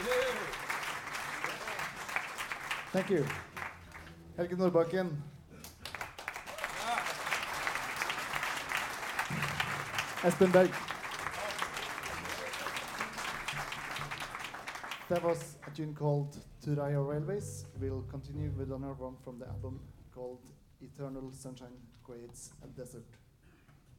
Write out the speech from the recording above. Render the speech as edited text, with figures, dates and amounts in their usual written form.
Thank you. Helge Nordbakken. Espen Berg. That was a tune called Turaya Railways. We'll continue with another one from the album called Eternal Sunshine Creates a Desert.